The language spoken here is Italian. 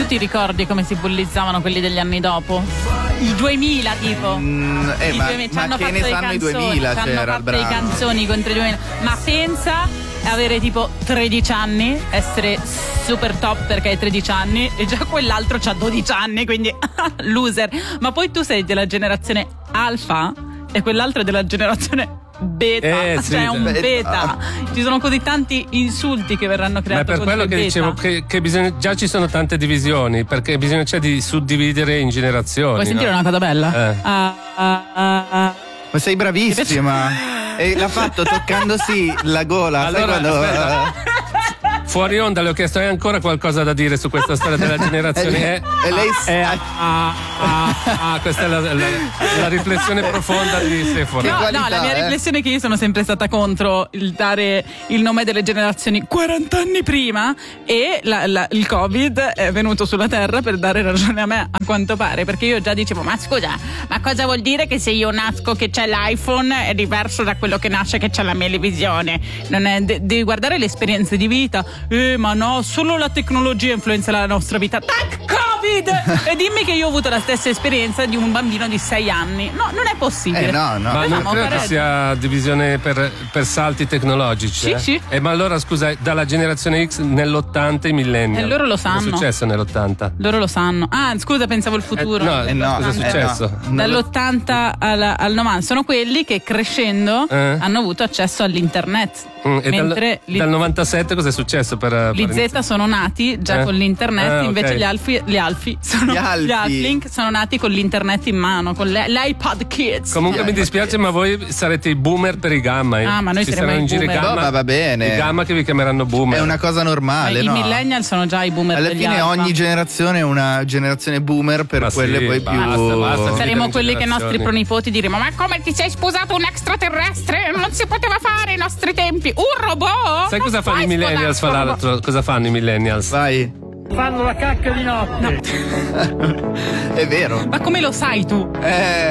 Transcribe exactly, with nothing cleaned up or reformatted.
ti ricordi come si bullizzavano quelli degli anni dopo? Il duemila tipo. Mm, eh, I ma, duemila, ma che ne sanno i duemila? Ci hanno C'era il fatto brano. le canzoni contro i duemila. Ma pensa avere tipo tredici anni, essere super top perché hai tredici anni e già quell'altro c'ha dodici anni, quindi loser. Ma poi tu sei della generazione alfa e quell'altro è della generazione beta, Eh, sì, cioè è un beta. beta. Ci sono così tanti insulti che verranno Ma creati è per contro quello i che beta. dicevo che, che bisogna, già ci sono tante divisioni, perché bisogna cioè, di suddividere in generazioni. Vuoi sentire no? una cosa bella? Eh. Ah, ah, ah, ah. Ma sei bravissima. E l'ha fatto toccandosi la gola. Allora, sai quando, aspetta. Fuori onda le ho chiesto: hai ancora qualcosa da dire su questa storia della generazione? E- e lei s- Eh, ah, ah, ah, ah, questa è la, la- la riflessione profonda di Sephora. Che No, qualità, no, la mia eh? riflessione è che io sono sempre stata contro il dare il nome delle generazioni quaranta anni prima e la- la- il Covid è venuto sulla Terra per dare ragione a me, a quanto pare, perché io già dicevo: ma scusa, ma cosa vuol dire che se io nasco che c'è l'iPhone è diverso da quello che nasce che c'è la televisione? Non è, de- devi guardare le esperienze di vita. Eh, ma no, solo la tecnologia influenza la nostra vita. Tac, Covid! E dimmi che io ho avuto la stessa esperienza di un bambino di sei anni. No, non è possibile. Eh, no, no. Ma non Facciamo credo che pareggio. sia divisione per, per salti tecnologici. Sì, eh? sì. Eh, ma allora scusa, dalla generazione X nell'ottanta i millennial. E loro lo Cosa sanno. è successo nell'ottanta? Loro lo sanno. Ah, scusa, pensavo il futuro. Eh, no, Eh, no, cosa è eh, successo? no. Dall'ottanta al, al novanta sono quelli che crescendo Eh. hanno avuto accesso all'internet. Mm, e dal, mentre gli, dal novantasette cosa è sucesso per, gli per Z sono nati già Eh. con l'internet, Ah, ok. invece gli alfi, gli alfi sono Gli alfi. gli alflink sono nati con l'internet in mano, con le, l'iPod Kids. Comunque mi dispiace, ma voi sarete i boomer per i gamma. eh. Ah, ma noi Ci saremo saranno i in giro i boomer. gamma, No, ma va bene. i gamma che vi chiameranno boomer. È una cosa Ma normale, I no? millennial sono già i boomer Alla degli fine alfa. ogni generazione è una generazione boomer per Ma quelle sì, poi basta, più basta. Saremo in quelli che i nostri generazioni. pronipoti diremo: ma come ti sei sposato un extraterrestre? Non si poteva fare ai nostri tempi. Un robot? Sai cosa Non fanno puoi i millennials? Fra sposarti un l'altro, cosa fanno i millennials? Vai. Fanno la cacca di notte. È vero. robot. Ma come lo sai tu? Eh